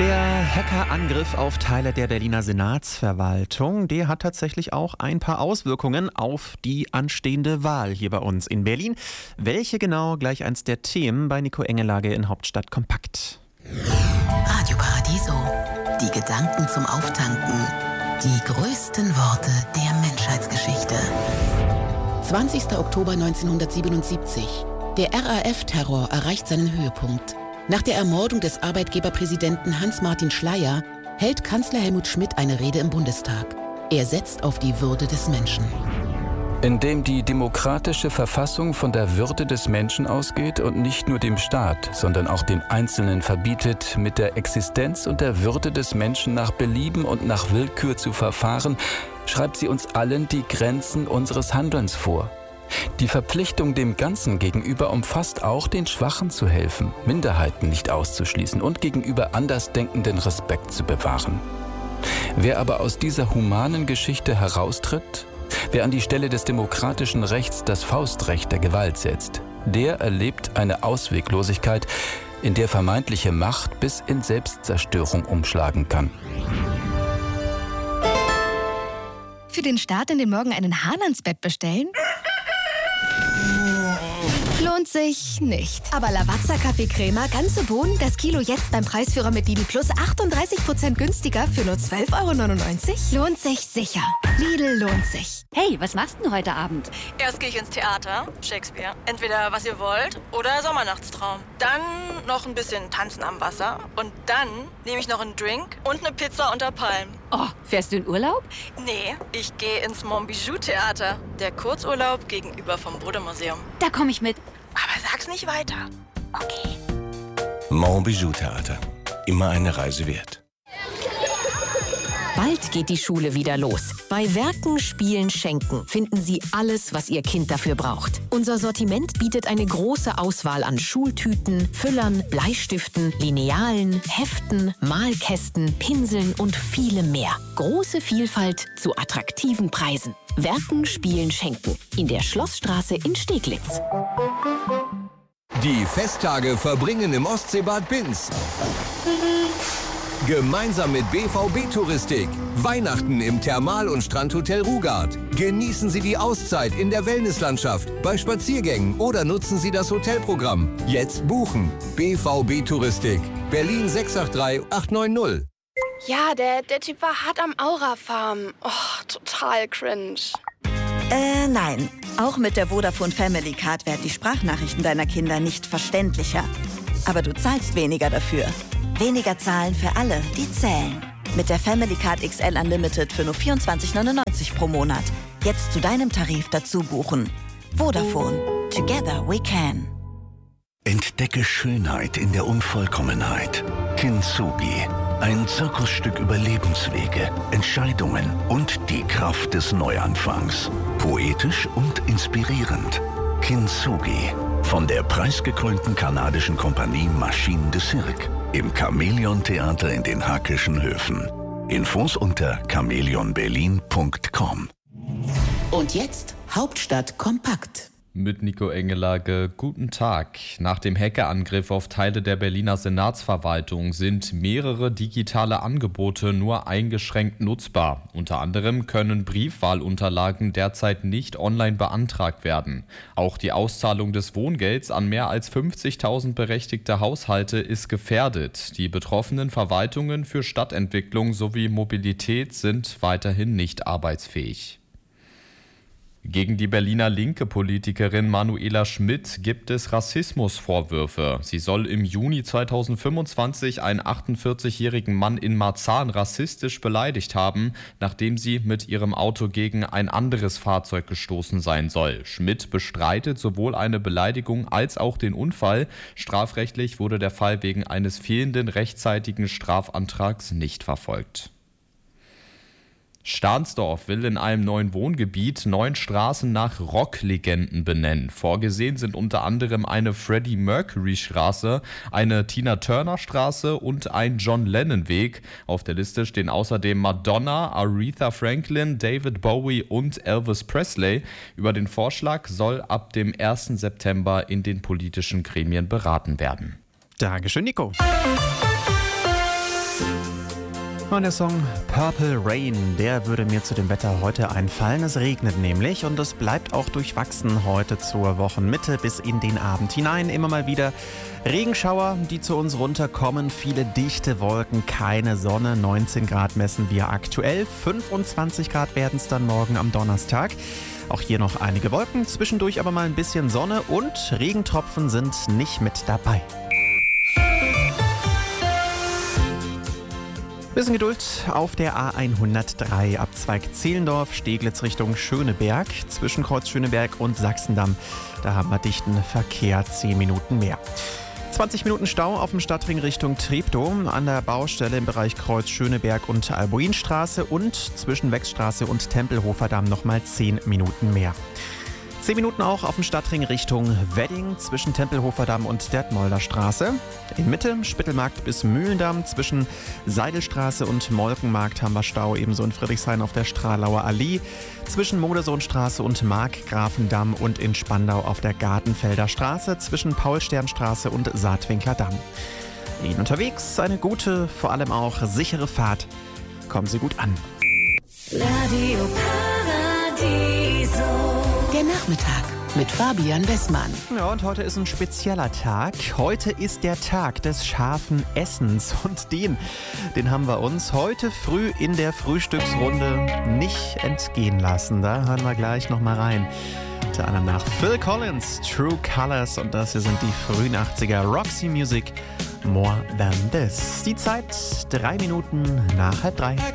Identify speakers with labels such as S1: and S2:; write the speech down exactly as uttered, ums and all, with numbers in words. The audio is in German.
S1: Der Hackerangriff auf Teile der Berliner Senatsverwaltung, der hat tatsächlich auch ein paar Auswirkungen auf die anstehende Wahl hier bei uns in Berlin. Welche genau? Gleich eins der Themen bei Nico Engelage in Hauptstadt Kompakt.
S2: Radio Paradiso. Die Gedanken zum Auftanken. Die größten Worte der Menschheitsgeschichte. zwanzigster Oktober neunzehnhundertsiebenundsiebzig. Der R A F-Terror erreicht seinen Höhepunkt. Nach der Ermordung des Arbeitgeberpräsidenten Hans-Martin Schleyer hält Kanzler Helmut Schmidt eine Rede im Bundestag. Er setzt auf die Würde des Menschen.
S3: Indem die demokratische Verfassung von der Würde des Menschen ausgeht und nicht nur dem Staat, sondern auch dem Einzelnen verbietet, mit der Existenz und der Würde des Menschen nach Belieben und nach Willkür zu verfahren, schreibt sie uns allen die Grenzen unseres Handelns vor. Die Verpflichtung dem Ganzen gegenüber umfasst auch, den Schwachen zu helfen, Minderheiten nicht auszuschließen und gegenüber Andersdenkenden Respekt zu bewahren. Wer aber aus dieser humanen Geschichte heraustritt, wer an die Stelle des demokratischen Rechts das Faustrecht der Gewalt setzt, der erlebt eine Ausweglosigkeit, in der vermeintliche Macht bis in Selbstzerstörung umschlagen kann.
S4: Für den Start in den Morgen einen Hahn ans Bett bestellen? Lohnt sich nicht. Aber Lavazza Kaffeecrema, ganze Bohnen, das Kilo jetzt beim Preisführer mit Lidl Plus achtunddreißig Prozent günstiger für nur zwölf Euro neunundneunzig? Lohnt sich sicher. Lidl lohnt sich.
S5: Hey, was machst du denn heute Abend?
S6: Erst gehe ich ins Theater, Shakespeare. Entweder Was ihr wollt oder Sommernachtstraum. Dann noch ein bisschen Tanzen am Wasser. Und dann nehme ich noch einen Drink und eine Pizza unter Palmen.
S5: Oh, fährst du in Urlaub?
S6: Nee, ich gehe ins Montbijou-Theater. Der Kurzurlaub gegenüber vom Bode-Museum.
S5: Da komme ich mit.
S6: Aber sag's nicht weiter.
S5: Okay.
S7: Montbijou-Theater. Immer eine Reise wert.
S8: Bald geht die Schule wieder los. Bei Werken, Spielen, Schenken finden Sie alles, was Ihr Kind dafür braucht. Unser Sortiment bietet eine große Auswahl an Schultüten, Füllern, Bleistiften, Linealen, Heften, Malkästen, Pinseln und vielem mehr. Große Vielfalt zu attraktiven Preisen. Werken, Spielen, Schenken. In der Schlossstraße in Steglitz.
S9: Die Festtage verbringen im Ostseebad Binz. Gemeinsam mit B V B-Touristik. Weihnachten im Thermal- und Strandhotel Rugard. Genießen Sie die Auszeit in der Wellnesslandschaft, bei Spaziergängen oder nutzen Sie das Hotelprogramm. Jetzt buchen. B V B-Touristik. Berlin sechs acht drei acht neun null.
S10: Ja, der, der Typ war hart am Aura-Farm. Oh, total cringe.
S11: Äh, nein. Auch mit der Vodafone Family Card werden die Sprachnachrichten deiner Kinder nicht verständlicher. Aber du zahlst weniger dafür. Weniger zahlen für alle, die zählen. Mit der Family Card X L Unlimited für nur vierundzwanzig neunundneunzig pro Monat. Jetzt zu deinem Tarif dazu buchen. Vodafone. Together we can.
S7: Entdecke Schönheit in der Unvollkommenheit. Kintsugi. Ein Zirkusstück über Lebenswege, Entscheidungen und die Kraft des Neuanfangs. Poetisch und inspirierend. Kintsugi. Von der preisgekrönten kanadischen Kompanie Machine de Cirque. Im Chamäleon-Theater in den Hackischen Höfen. Infos unter chamäleon berlin punkt com.
S2: Und jetzt Hauptstadt kompakt.
S12: Mit Nico Engelage, guten Tag. Nach dem Hackerangriff auf Teile der Berliner Senatsverwaltung sind mehrere digitale Angebote nur eingeschränkt nutzbar. Unter anderem können Briefwahlunterlagen derzeit nicht online beantragt werden. Auch die Auszahlung des Wohngelds an mehr als fünfzigtausend berechtigte Haushalte ist gefährdet. Die betroffenen Verwaltungen für Stadtentwicklung sowie Mobilität sind weiterhin nicht arbeitsfähig. Gegen die Berliner linke Politikerin Manuela Schmidt gibt es Rassismusvorwürfe. Sie soll im Juni zweitausendfünfundzwanzig einen achtundvierzigjährigen Mann in Marzahn rassistisch beleidigt haben, nachdem sie mit ihrem Auto gegen ein anderes Fahrzeug gestoßen sein soll. Schmidt bestreitet sowohl eine Beleidigung als auch den Unfall. Strafrechtlich wurde der Fall wegen eines fehlenden rechtzeitigen Strafantrags nicht verfolgt. Stahnsdorf will in einem neuen Wohngebiet neun Straßen nach Rocklegenden benennen. Vorgesehen sind unter anderem eine Freddie Mercury Straße, eine Tina Turner Straße und ein John Lennon Weg. Auf der Liste stehen außerdem Madonna, Aretha Franklin, David Bowie und Elvis Presley. Über den Vorschlag soll ab dem ersten September in den politischen Gremien beraten werden.
S1: Dankeschön, Nico. Und der Song Purple Rain, der würde mir zu dem Wetter heute einfallen. Es regnet nämlich und es bleibt auch durchwachsen heute zur Wochenmitte bis in den Abend hinein. Immer mal wieder Regenschauer, die zu uns runterkommen. Viele dichte Wolken, keine Sonne. neunzehn Grad messen wir aktuell. fünfundzwanzig Grad werden es dann morgen am Donnerstag. Auch hier noch einige Wolken, zwischendurch aber mal ein bisschen Sonne und Regentropfen sind nicht mit dabei. Bisschen Geduld auf der A hundertdrei, Abzweig Zehlendorf, Steglitz Richtung Schöneberg. Zwischen Kreuz Schöneberg und Sachsendamm, da haben wir dichten Verkehr, zehn Minuten mehr. zwanzig Minuten Stau auf dem Stadtring Richtung Treptow, an der Baustelle im Bereich Kreuz Schöneberg und Albuinstraße und zwischen Wechstraße und Tempelhofer Damm nochmal zehn Minuten mehr. zehn Minuten auch auf dem Stadtring Richtung Wedding zwischen Tempelhofer Damm und Detmolder Straße. In Mitte Spittelmarkt bis Mühlendamm, zwischen Seidelstraße und Molkenmarkt haben wir Stau, ebenso in Friedrichshain auf der Strahlauer Allee, zwischen Modersohnstraße und Markgrafendamm und in Spandau auf der Gartenfelder Straße, zwischen Paulsternstraße und Saatwinkler Damm. Ihnen unterwegs eine gute, vor allem auch sichere Fahrt. Kommen Sie gut an.
S2: Radio Paradiso. Der Nachmittag mit Fabian Wessmann.
S1: Ja, und heute ist ein spezieller Tag. Heute ist der Tag des scharfen Essens. Und den, den haben wir uns heute früh in der Frühstücksrunde nicht entgehen lassen. Da hören wir gleich nochmal rein. Unter anderem nach Phil Collins, True Colors. Und das hier sind die frühen achtziger Roxy Music, More Than This. Die Zeit drei Minuten nach halb drei.